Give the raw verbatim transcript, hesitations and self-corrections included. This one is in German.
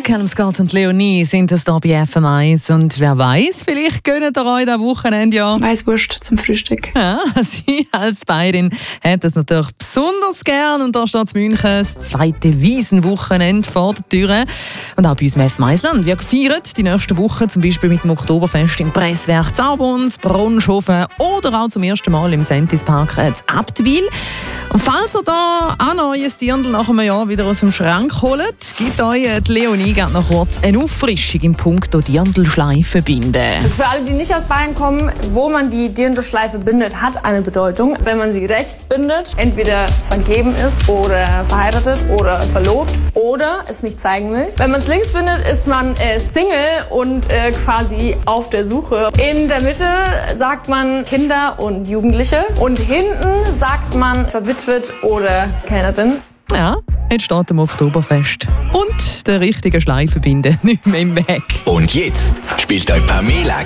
Kelmsgott und Leonie sind das hier bei F M eins. Und wer weiß, vielleicht gönnen ihr euch das Wochenende ja. Weisswurst zum Frühstück. Ja, sie als Bayerin hat das natürlich besonders gern. Und da steht in München das zweite Wiesenwochenende vor der Tür. Und auch bei uns im F M eins-Land wird gefeiert. Die nächste Woche zum Beispiel mit dem Oktoberfest im Presswerk Zaubons, Brunschhofen oder auch zum ersten Mal im Sentispark in Abtwil. Und falls ihr da auch noch ein Dirndl nach einem Jahr wieder aus dem Schrank holt, gibt euch die Leonie gerne noch kurz eine Auffrischung im Punkt Dirndlschleife binden. Für alle, die nicht aus Bayern kommen, wo man die Dirndlschleife bindet, hat eine Bedeutung. Wenn man sie rechts bindet, entweder vergeben ist oder verheiratet oder verlobt oder es nicht zeigen will. Wenn man es links bindet, ist man äh, Single und äh, quasi auf der Suche. In der Mitte sagt man Kinder und Jugendliche und hinten sagt man verwitwet oder Kellnerin. Ja, jetzt steht am Oktoberfest. Und der richtige Schleife binden nicht mehr im Weg. Und jetzt spielt euch Pamela